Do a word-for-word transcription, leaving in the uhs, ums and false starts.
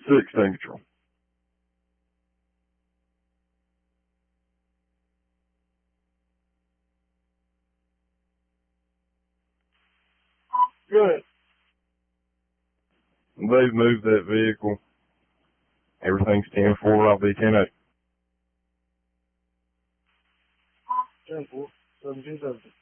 Six extinguisher. Good. They've moved that vehicle. Everything's ten four. I'll be ten eight. ten four. seventeen seventy.